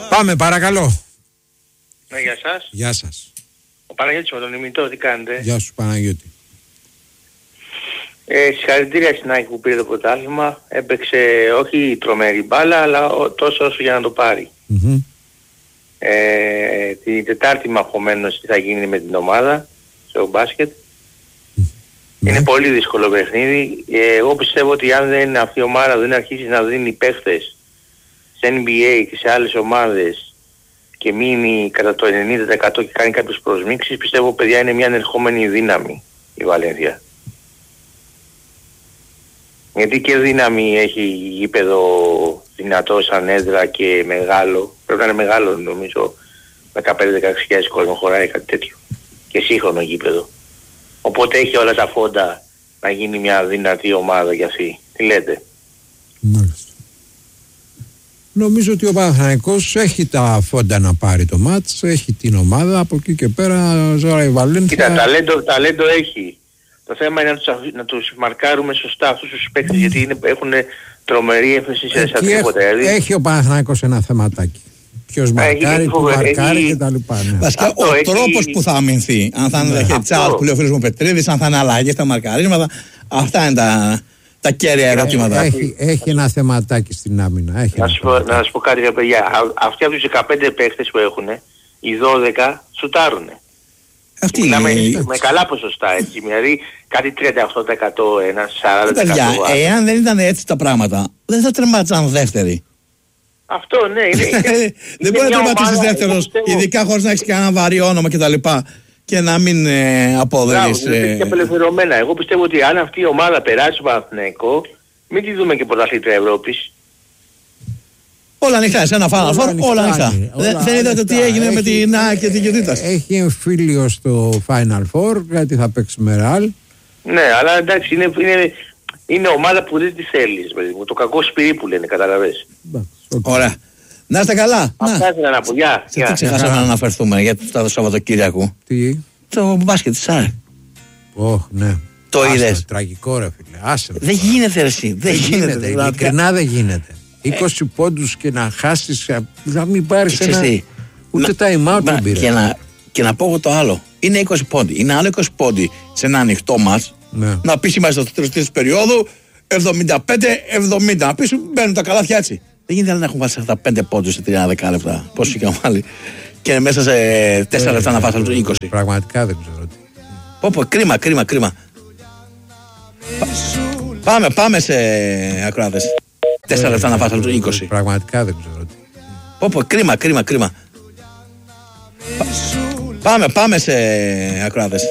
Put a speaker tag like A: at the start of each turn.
A: Πάμε, παρακαλώ.
B: Ναι, γεια σας.
A: Γεια σας.
B: Ο Παναγιώτης με τον ημιτό, τι κάνετε?
A: Γεια σου Παναγιώτη.
B: Συγχαρητήρια στην ΑΕΚ που πήρε το πρωτάθλημα. Έπαιξε όχι τρομερή μπάλα, αλλά τόσο όσο για να το πάρει. Την Τετάρτη μαχωμένος τι θα γίνει με την ομάδα στο μπάσκετ. Είναι πολύ δύσκολο παιχνίδι. Εγώ πιστεύω ότι αν δεν αυτή η ομάδα δεν αρχίσει να δίνει παίχτες σε NBA και σε άλλες ομάδες και μείνει κατά το 90% και κάνει κάποιες προσμίξεις, πιστεύω παιδιά είναι μια ανερχόμενη δύναμη η Βαλένθια. Γιατί και δύναμη έχει γήπεδο δυνατό σαν έδρα και μεγάλο. Πρέπει να είναι μεγάλο νομίζω, 15-16 χιλιάδες κόσμο χωράει κάτι τέτοιο. Και σύγχρονο γήπεδο. Οπότε έχει όλα τα φόντα να γίνει μια δυνατή ομάδα για αυτή. Τι λέτε?
A: Μάλιστα. Νομίζω ότι ο Παναθηναϊκός έχει τα φόντα να πάρει το μάτς, έχει την ομάδα, από εκεί και πέρα ζώρα η Βαλένθια.
B: Κοίτα, ταλέντο έχει. Το θέμα είναι να τους μαρκάρουμε σωστά αυτούς τους παίκτες, γιατί έχουν τρομερή έμφαση σε τρίποτα.
A: Έχει ο Παναθηναϊκός ένα θεματάκι. Ποιος μαρκάρει, που μαρκάρει και τα λοιπά. Ναι.
C: Βασικά ο τρόπος που θα αμυνθεί, αν θα είναι headshot που λέει ο φίλος μου Πετρίδης, αν θα είναι αλλαγές στα μαρκαρίσματα, αυτά είναι τα κέρια ερωτήματα.
A: Έχει ένα θεματάκι στην άμυνα.
B: Να σας πω κάτι για παιδιά. Αυτοί από τους 15 παίκτες που έχουν, οι 12 σουτάρουνε. Μιλάμε με καλά ποσοστά, έτσι, δηλαδή κάτι 38%, ένα 40%.
C: Παιδιά, εάν δεν ήταν έτσι τα πράγματα, δεν θα τρεμάτσαν δεύτεροι. Αυτό, ναι. Δεν μπορεί να τερματίσεις δεύτερος, ειδικά χωρίς να έχεις κανένα βαρύ όνομα κτλ. Και να μην αποδεύεις.
B: Και απελευθερωμένα. Εγώ πιστεύω ότι αν αυτή η ομάδα περάσει στο Παναθηναϊκό, μην τη δούμε και πρωταθλήτρια Ευρώπης.
C: Όλα ανοιχτά, σε ένα Final Four, όλα ανοιχτά. Δεν είδατε τι έγινε με την ΑΕΚ και την Κιωτήτας?
A: Έχει εμφύλιο στο Final Four, γιατί θα παίξει με Ρεάλ.
B: Ναι, αλλά εντάξει, είναι ομάδα που δεν τη θέλεις. Το κακό σπυρί που λένε, καταλαβες.
C: Ωραία. Να είστε καλά.
B: Αυτά ήθελα να πω. Γεια.
C: Τι ξεχάσαμε να αναφερθούμε για το Σαββατοκύριακο?
A: Τι?
C: Το μπάσκετ της ΑΕΚ.
A: Ναι.
C: Το είδες?
A: Τραγικό ρε φίλε.
C: Δεν γίνεται εσύ. Δεν γίνεται.
A: Ειλικρινά δεν γίνεται. 20 πόντους και να χάσεις, να μην πάρεις ούτε time out δεν πήρε.
C: Και να πω εγώ το άλλο. Είναι 20 πόντι. Είναι άλλο 20 πόντι σε ένα ανοιχτό μας.
A: Ναι.
C: Να πεις είμαστε στο τέλος της περίοδου 75-70. Να πεις μπαίνουν τα καλάθια έτσι. Δεν γίνεται να έχουν βάλει αυτά 5 πόντους σε 30 λεπτά. Πόσο είχαν βάλει. Και μέσα σε 4 λεπτά να βάζει άλλους 20.
A: Πραγματικά δεν ξέρω τι.
C: Κρίμα. Πάμε σε ακροάτες. 4 λεπτά να βάζει άλλους 20.
A: Πραγματικά δεν ξέρω τι.
C: Κρίμα. Πάμε σε ακροάτες.